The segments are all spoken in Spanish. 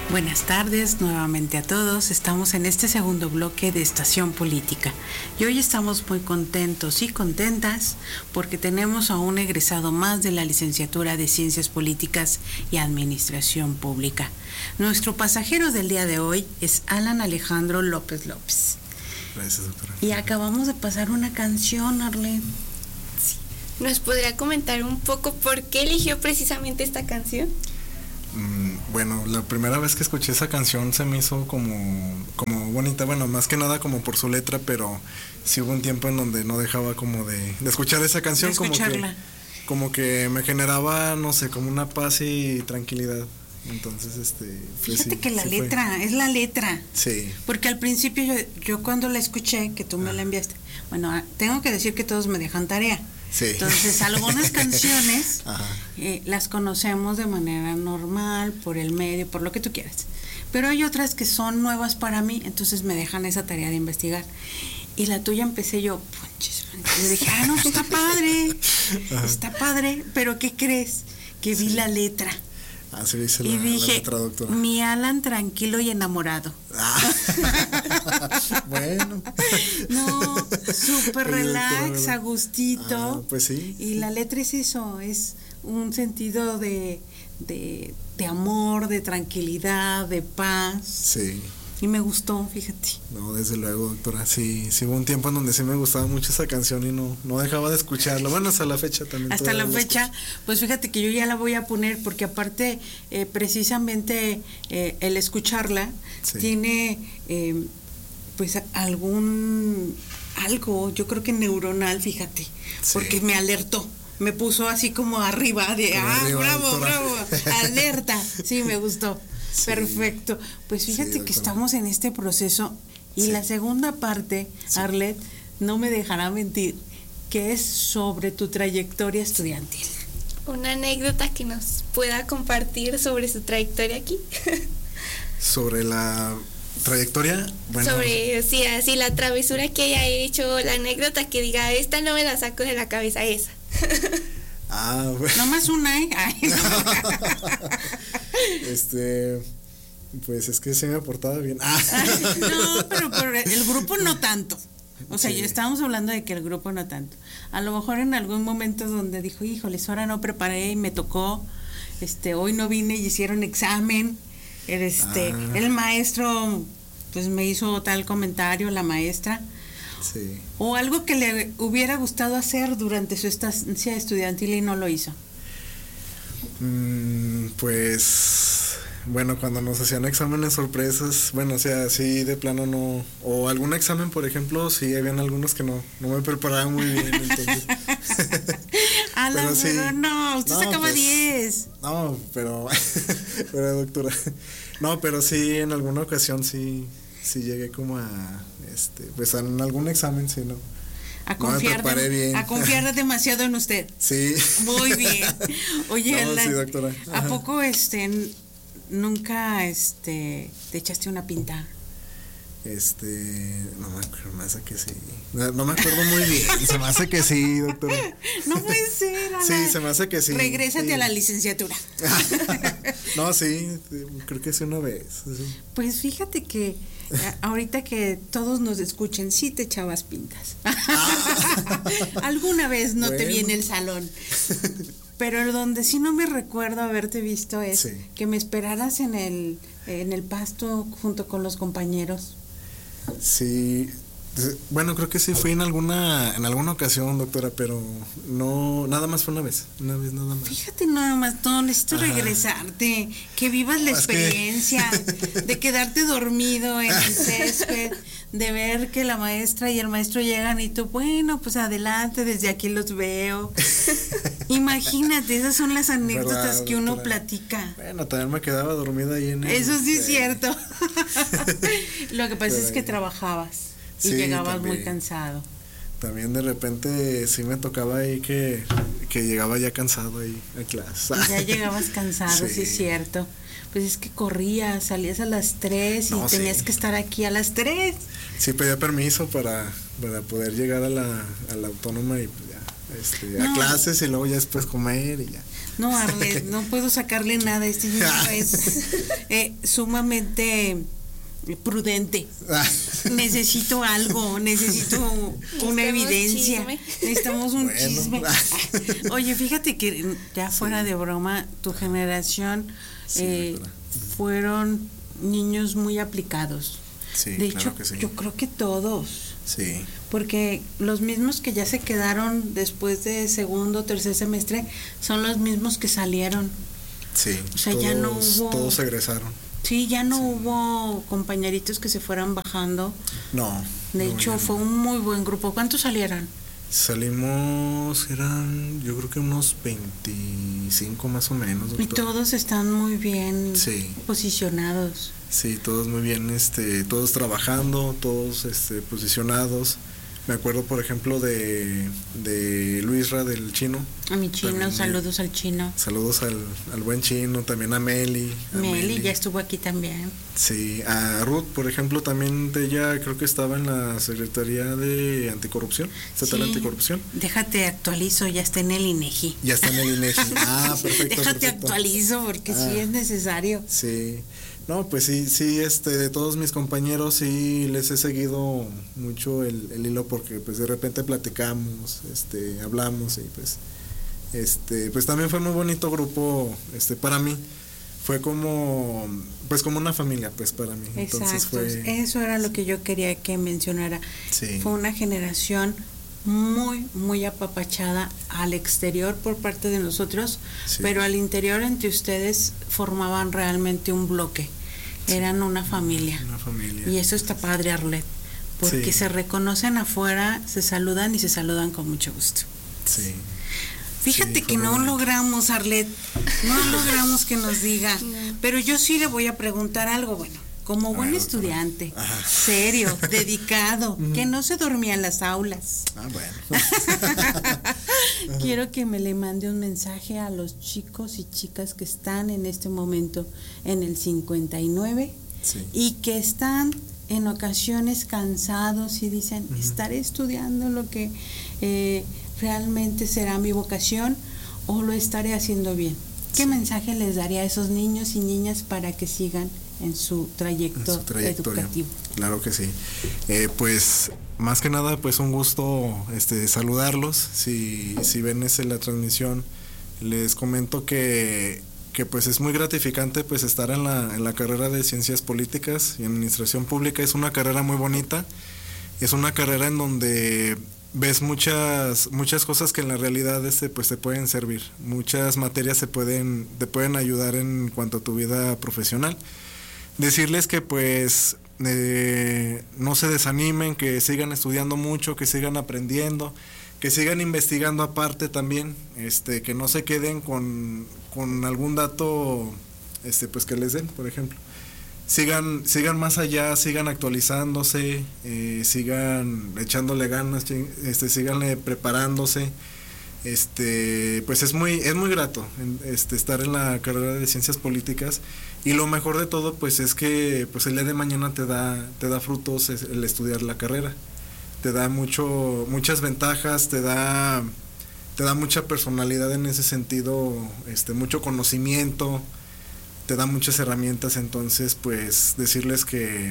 Buenas tardes nuevamente a todos. Estamos en este segundo bloque de Estación Política y hoy estamos muy contentos y contentas porque tenemos a un egresado más de la licenciatura de Ciencias Políticas y Administración Pública. Nuestro pasajero del día de hoy es Alan Alejandro López López. Gracias, doctora. Y acabamos de pasar una canción, Arlene. Sí. ¿Nos podría comentar un poco por qué eligió precisamente esta canción? Bueno, la primera vez que escuché esa canción se me hizo como bonita, bueno, más que nada como por su letra, pero sí hubo un tiempo en donde no dejaba como de escuchar esa canción, como que me generaba, no sé, como una paz y tranquilidad. Entonces, fíjate sí, que la sí letra, es la letra. Sí. Porque al principio yo cuando la escuché, que tú me la enviaste, bueno, tengo que decir que todos me dejan tarea. Sí. Entonces, algunas canciones las conocemos de manera normal, por el medio, por lo que tú quieras. Pero hay otras que son nuevas para mí, entonces me dejan esa tarea de investigar. Y la tuya empecé yo, y dije, no, está padre, está padre, pero ¿qué crees? Que vi la letra. Sí, dice y dije, la letra, doctora. Mi Alan tranquilo y enamorado. Bueno. No, súper relax, a gustito. Pues sí. Y la letra es eso, es un sentido de amor, de tranquilidad, de paz. Sí. Y me gustó, fíjate. No, desde luego, doctora. Sí, hubo un tiempo en donde sí me gustaba mucho esa canción y no dejaba de escucharla. Bueno, hasta la fecha también. Hasta la fecha, pues fíjate que yo ya la voy a poner porque aparte, precisamente el escucharla tiene, pues algo, yo creo que neuronal, fíjate, porque me alertó. Me puso así como arriba de, bravo, alerta. Sí, me gustó. Sí. Perfecto. Pues fíjate que estamos en este proceso y la segunda parte, Arlet, no me dejará mentir, que es sobre tu trayectoria estudiantil. Una anécdota que nos pueda compartir sobre su trayectoria aquí. Sobre la trayectoria, bueno. Sobre, sí, así la travesura que haya hecho, la anécdota que diga, esta no me la saco de la cabeza, esa. Bueno. Nomás una, ¿eh? Pues es que se me portaba bien. No, pero por el grupo no tanto. O sea, ya estábamos hablando de que el grupo no tanto. A lo mejor en algún momento donde dijo, híjoles, ahora no preparé y me tocó, hoy no vine y hicieron examen. El maestro, pues me hizo tal comentario, la maestra. Sí. O algo que le hubiera gustado hacer durante su estancia estudiantil y no lo hizo. Pues bueno, cuando nos hacían exámenes sorpresas, bueno, o sea, sí de plano no, o algún examen, por ejemplo, sí habían algunos que no me preparaban muy bien, entonces. Pero no, usted sacaba 10. No, pero doctora, no, pero sí en alguna ocasión sí llegué como a pues en algún examen, sí, ¿no? A confiar demasiado en usted. Sí. Muy bien. Oye, sí, doctora. ¿A poco nunca te echaste una pinta? No me acuerdo, me hace que sí. No me acuerdo muy bien. Se me hace que sí, doctora. No puede ser, Ana. Sí, se me hace que sí. Regrésate a la licenciatura. No, sí, creo que sí una vez. Sí. Pues fíjate que ahorita que todos nos escuchen, sí te echabas pintas. Alguna vez no te vi en el salón. Pero donde sí no me recuerdo haberte visto es que me esperaras en el pasto junto con los compañeros. Sí, bueno, creo que sí fui en alguna ocasión, doctora, pero no, nada más fue una vez nada más. Fíjate nada más, no, necesito regresarte, que vivas la experiencia de quedarte dormido en el césped, de ver que la maestra y el maestro llegan y tú, bueno, pues adelante, desde aquí los veo. Imagínate, esas son las anécdotas que uno platica. Bueno, también me quedaba dormida ahí en el... Eso sí es cierto. Lo que pasa es que trabajabas y llegabas también, muy cansado. También de repente sí me tocaba ahí que llegaba ya cansado ahí a clase. Ya llegabas cansado, sí es cierto. Pues es que corrías, salías a las 3 y tenías que estar aquí a las 3. Sí, pedía permiso para poder llegar a la autónoma y pues ya, a clases y luego ya después comer y ya. No, Arlet, no puedo sacarle nada. Este niño es sumamente prudente. Necesito algo, necesito una evidencia. Chisme. Necesitamos un chisme. Oye, fíjate que ya fuera de broma, tu generación fueron niños muy aplicados. Sí, de claro hecho, que sí. yo creo que todos. Sí. Porque los mismos que ya se quedaron después de segundo o tercer semestre son los mismos que salieron. Sí. O sea, ya no hubo. Todos egresaron. Sí, ya no hubo compañeritos que se fueran bajando. No. De no, hecho, fue un muy buen grupo. ¿Cuántos salieron? Salimos, eran yo creo que unos 25 más o menos. Y doctora. todos están muy bien Sí. posicionados. Sí, todos muy bien, todos trabajando, todos posicionados. Me acuerdo, por ejemplo, de Luisra, del Chino. A mi Chino, También, saludos al Chino. Saludos al buen Chino, también a Meli. Meli ya estuvo aquí también. Sí, a Ruth, por ejemplo, también de ella creo que estaba en la Secretaría de Anticorrupción, Estatal Sí. Anticorrupción. Déjate actualizo, ya está en el INEGI. Ya está en el INEGI. Ah, perfecto. Déjate perfecto. actualizo porque sí es necesario. Sí. No, pues sí, de todos mis compañeros sí les he seguido mucho el hilo porque pues de repente platicamos, hablamos y pues también fue muy bonito grupo, para mí. Fue como una familia, pues para mí. Entonces Exacto, eso era lo que yo quería que mencionara. Sí. Fue una generación muy, muy apapachada al exterior por parte de nosotros, Sí. pero al interior entre ustedes formaban realmente un bloque, eran una familia. Una familia. Y eso está padre, Arlet, porque Sí. se reconocen afuera, se saludan y se saludan con mucho gusto. Sí. Fíjate Sí, que fue no muy bonito. logramos, Arlet, no logramos que nos diga, No. pero yo sí le voy a preguntar algo, bueno, como buen ver, estudiante, Ajá. serio, dedicado, que no se dormía en las aulas. Ah, bueno. Quiero que me le mande un mensaje a los chicos y chicas que están en este momento en el 59 Sí. y que están en ocasiones cansados y dicen, estaré estudiando lo que realmente será mi vocación o lo estaré haciendo bien. ¿Qué Sí. mensaje les daría a esos niños y niñas para que sigan en su trayecto En su trayectoria. educativo? Claro que sí. Pues más que nada, pues un gusto saludarlos. Si ven la transmisión, les comento que pues es muy gratificante pues estar en la carrera de Ciencias Políticas y Administración Pública. Es una carrera muy bonita. Es una carrera en donde ves muchas cosas que en la realidad pues te pueden servir. Muchas materias te pueden ayudar en cuanto a tu vida profesional. Decirles que pues no se desanimen, que sigan estudiando mucho, que sigan aprendiendo, que sigan investigando aparte también, que no se queden con algún dato pues que les den, por ejemplo. Sigan más allá, sigan actualizándose, sigan echándole ganas, síganle preparándose. Pues es muy grato estar en la carrera de Ciencias Políticas, y lo mejor de todo pues es que pues el día de mañana te da frutos el estudiar la carrera. Te da muchas ventajas, te da mucha personalidad en ese sentido, mucho conocimiento, te da muchas herramientas. Entonces pues decirles que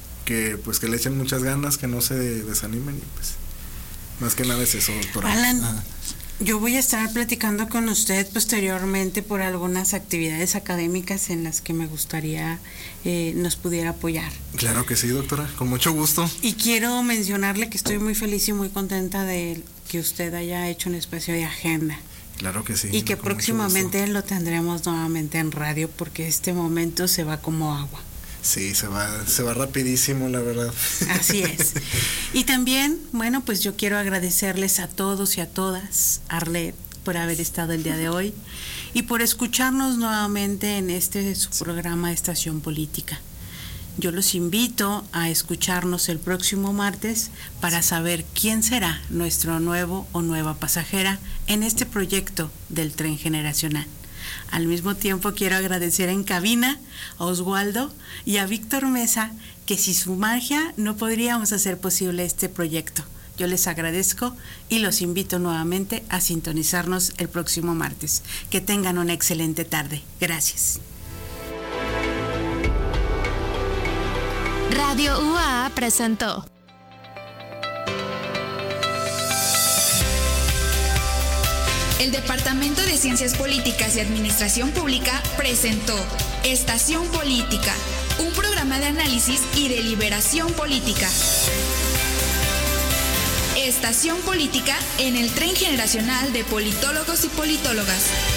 le echen muchas ganas, que no se desanimen, y pues más que nada es eso, doctora. Alan, yo voy a estar platicando con usted posteriormente por algunas actividades académicas en las que me gustaría nos pudiera apoyar. Claro que sí, doctora, con mucho gusto. Y quiero mencionarle que estoy muy feliz y muy contenta de que usted haya hecho un espacio de agenda. Claro que sí. Y que con mucho próximamente lo tendremos nuevamente en radio, porque este momento se va como agua. Sí, se va rapidísimo, la verdad. Así es. Y también, bueno, pues yo quiero agradecerles a todos y a todas, Arlet, por haber estado el día de hoy y por escucharnos nuevamente en su programa Estación Política. Yo los invito a escucharnos el próximo martes para saber quién será nuestro nuevo o nueva pasajera en este proyecto del tren generacional. Al mismo tiempo quiero agradecer en cabina a Oswaldo y a Víctor Mesa, que sin su magia no podríamos hacer posible este proyecto. Yo les agradezco y los invito nuevamente a sintonizarnos el próximo martes. Que tengan una excelente tarde. Gracias. Radio UAA presentó El Departamento de Ciencias Políticas y Administración Pública presentó Estación Política, un programa de análisis y deliberación política. Estación Política en el tren generacional de politólogos y politólogas.